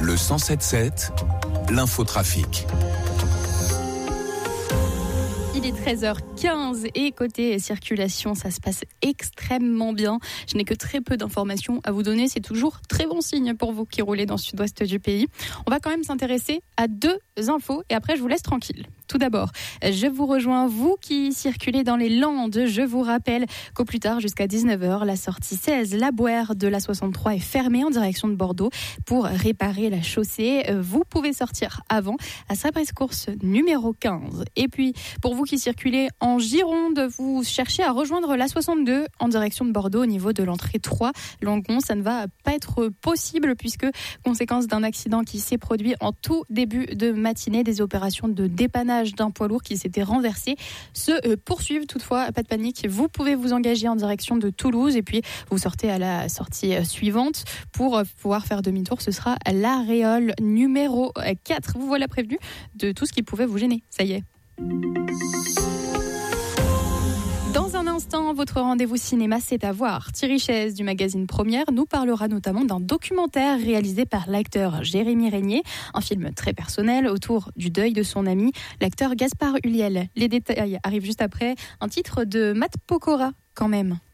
Le 107.7, l'infotrafic. Il est 13h15 et côté circulation, ça se passe extrêmement bien. Je n'ai que très peu d'informations à vous donner. C'est toujours très bon signe pour vous qui roulez dans le sud-ouest du pays. On va quand même s'intéresser à deux infos et après je vous laisse tranquille. Tout d'abord, je vous rejoins, vous qui circulez dans les Landes. Je vous rappelle qu'au plus tard, jusqu'à 19h, la sortie 16, la Bouère de la 63 est fermée en direction de Bordeaux pour réparer la chaussée. Vous pouvez sortir avant à Sabré-Course numéro 15. Et puis, pour vous qui circulez en Gironde, vous cherchez à rejoindre la 62 en direction de Bordeaux au niveau de l'entrée 3. Langon, ça ne va pas être possible puisque, conséquence d'un accident qui s'est produit en tout début de matinée, des opérations de dépannage d'un poids lourd qui s'était renversé se poursuivent. Toutefois, pas de panique, vous pouvez vous engager en direction de Toulouse et puis vous sortez à la sortie suivante pour pouvoir faire demi-tour. Ce sera l'Aréole numéro 4. Vous voilà prévenu de tout ce qui pouvait vous gêner. Ça y est. Dans un instant, votre rendez-vous cinéma, c'est à voir. Thierry Chaise du magazine Première nous parlera notamment d'un documentaire réalisé par l'acteur Jérémy Régnier, un film très personnel autour du deuil de son ami, l'acteur Gaspard Ulliel. Les détails arrivent juste après un titre de Matt Pokora, quand même.